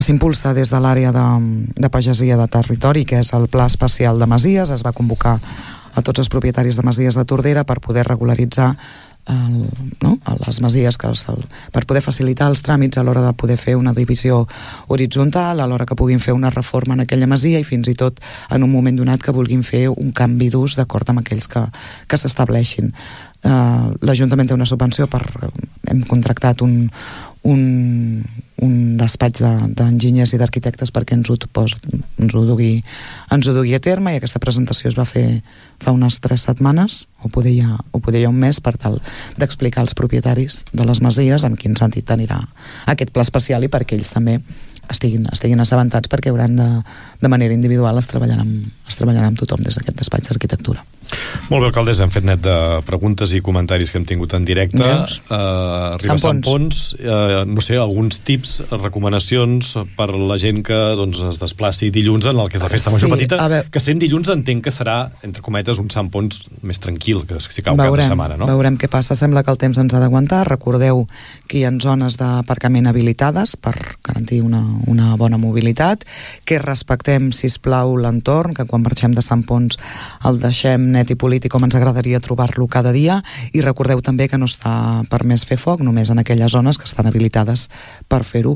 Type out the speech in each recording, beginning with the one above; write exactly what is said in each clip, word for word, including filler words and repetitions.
s'impulsa des de l'àrea de, de pagesia de territori, que és el Pla Especial de Masies. Es va convocar a tots els propietaris de masies de Tordera per poder regularitzar el, no? les masies, que els, el, per poder facilitar els tràmits a l'hora de poder fer una divisió horitzontal, a l'hora que puguin fer una reforma en aquella masia i fins i tot en un moment donat que vulguin fer un canvi d'ús d'acord amb aquells que, que s'estableixin. Uh, l'Ajuntament té una subvenció per... hem contractat un, un, un despatx d'enginyers de, i d'arquitectes perquè ens ho, pos, ens, ho dugui, ens ho dugui a terme, i aquesta presentació es va fer fa unes tres setmanes o poder ja, o poder ja un mes, per tal d'explicar als propietaris de les masies en quin sentit anirà aquest pla especial i perquè ells també estiguin, estiguin assabentats, perquè hauran de, de manera individual es treballarà amb, es treballarà amb tothom des d'aquest despatx d'arquitectura. Molt bé, alcaldessa, hem fet net de preguntes i comentaris que hem tingut en directe. Uh, arriba Sant Pons, uh, no sé, alguns tips, recomanacions per la gent que doncs, es desplaci dilluns en el que és la festa major sí, petita, veure, que sent dilluns entenc que serà, entre cometes, un Sant Pons més tranquil, que si cau veurem, cap de setmana, no? Veurem què passa. Sembla que el temps ens ha d'aguantar. Recordeu que hi ha zones d'aparcament habilitades per garantir una, una bona mobilitat, que respectem, sisplau, l'entorn, que quan marxem de Sant Pons el deixem net i polític com ens agradaria trobar-lo cada dia, i recordeu també que no està permès fer foc, només en aquelles zones que estan habilitades per fer-ho.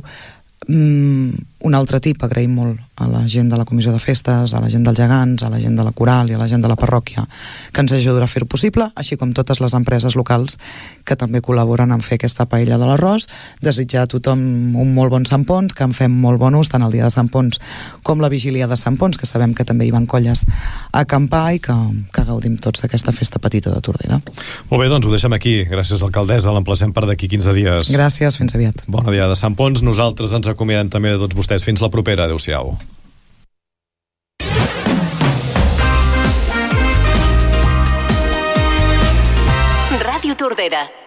Mm, un altre tip, agraïm molt a la gent de la Comissió de Festes, a la gent dels Gegants, a la gent de la Coral i a la gent de la parròquia que ens ajuda a fer-ho possible, així com totes les empreses locals que també col·laboren en fer aquesta paella de l'arròs. Desitjar a tothom un molt bon Sant Pons, que en fem molt bon ús tant el dia de Sant Pons com la vigília de Sant Pons, que sabem que també hi van colles a acampar, i que, que gaudim tots d'aquesta festa petita de Tordera. Molt bé, doncs ho deixem aquí. Gràcies, alcaldessa. L'emplacem per d'aquí quinze dies. Gràcies, fins aviat. Bona dia de Sant Pons. Nosaltres ens acomiadem també de tots vostès. Fins la propera. Adéu-siau. Ràdio Tordera.